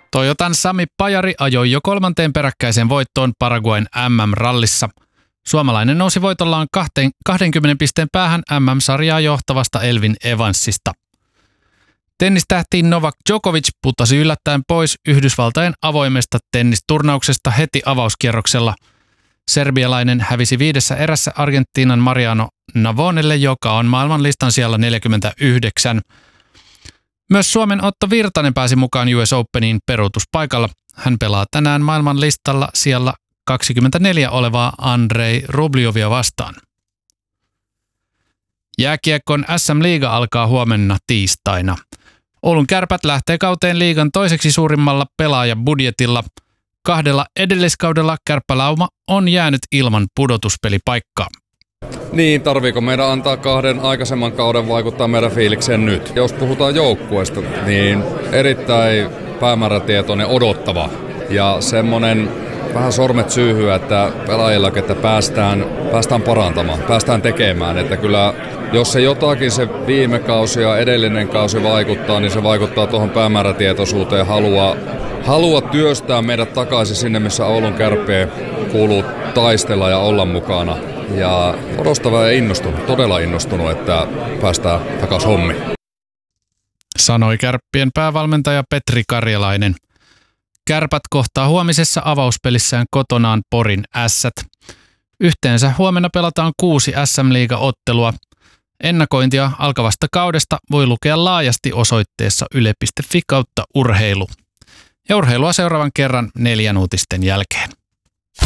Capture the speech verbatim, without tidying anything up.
Toyotan Sami Pajari ajoi jo kolmanteen peräkkäiseen voittoon Paraguayn M M-rallissa. Suomalainen nousi voitollaan kaksikymmentä pisteen päähän M M-sarjaa johtavasta Elvin Evansista. Tennistähtiin Novak Djokovic putosi yllättäen pois Yhdysvaltain avoimesta tennisturnauksesta heti avauskierroksella. Serbialainen hävisi viidessä erässä Argentiinan Mariano Navonelle, joka on maailmanlistan siellä neljäkymmentäyhdeksän. Myös Suomen Otto Virtanen pääsi mukaan U S Openiin peruutuspaikalla. Hän pelaa tänään maailmanlistalla siellä kaksikymmentäneljä olevaa Andrei Rubljovia vastaan. Jääkiekon S M-liiga alkaa huomenna tiistaina. Oulun Kärpät lähtee kauteen liigan toiseksi suurimmalla pelaajabudjetilla. Kahdella edelliskaudella kärppälauma on jäänyt ilman pudotuspelipaikkaa. Niin, tarviiko meidän antaa kahden aikaisemman kauden vaikuttaa meidän fiilikseen nyt? Jos puhutaan joukkueesta, niin erittäin päämäärätietoinen odottava ja semmoinen vähän sormet syyhyä, että pelaajilla, että päästään, päästään parantamaan, päästään tekemään. Että kyllä, jos se jotakin se viime kausi ja edellinen kausi vaikuttaa, niin se vaikuttaa tuohon päämäärätietoisuuteen, halua, halua työstää meidät takaisin sinne, missä Oulun Kärppien kuuluu taistella ja olla mukana. Ja odostava ja innostunut, todella innostunut, että päästään takaisin hommiin. Sanoi Kärppien päävalmentaja Petri Karjalainen. Kärpät kohtaa huomisessa avauspelissään kotonaan Porin Ässät. Yhteensä huomenna pelataan kuusi S M-liiga-ottelua. Ennakointia alkavasta kaudesta voi lukea laajasti osoitteessa yle piste fi kautta urheilu. Ja urheilua seuraavan kerran neljän uutisten jälkeen.